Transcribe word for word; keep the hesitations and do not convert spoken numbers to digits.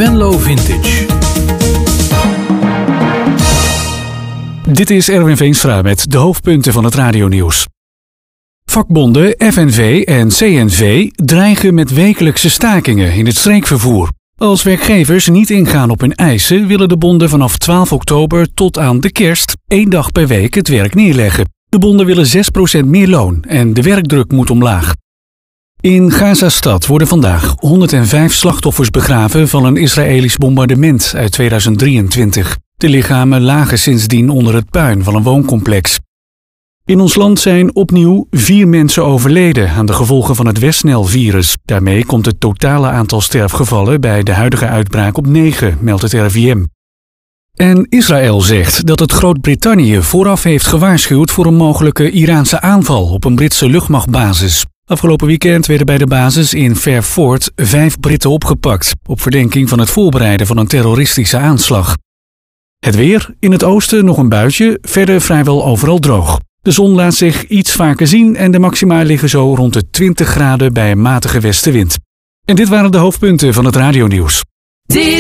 Venlo Vintage. Dit is Erwin Veenstra met de hoofdpunten van het radionieuws. Vakbonden F N V en C N V dreigen met wekelijkse stakingen in het streekvervoer. Als werkgevers niet ingaan op hun eisen, willen de bonden vanaf twaalf oktober tot aan de kerst één dag per week het werk neerleggen. De bonden willen zes procent meer loon en de werkdruk moet omlaag. In Gazastad worden vandaag honderdvijf slachtoffers begraven van een Israëlisch bombardement uit tweeduizend drieëntwintig. De lichamen lagen sindsdien onder het puin van een wooncomplex. In ons land zijn opnieuw vier mensen overleden aan de gevolgen van het Westnel-virus. Daarmee komt het totale aantal sterfgevallen bij de huidige uitbraak op negen, meldt het R I V M. En Israël zegt dat het Groot-Brittannië vooraf heeft gewaarschuwd voor een mogelijke Iraanse aanval op een Britse luchtmachtbasis. Afgelopen weekend werden bij de basis in Fair Fort vijf Britten opgepakt, op verdenking van het voorbereiden van een terroristische aanslag. Het weer, in het oosten nog een buitje, verder vrijwel overal droog. De zon laat zich iets vaker zien en de maxima liggen zo rond de twintig graden bij een matige westenwind. En dit waren de hoofdpunten van het radionieuws.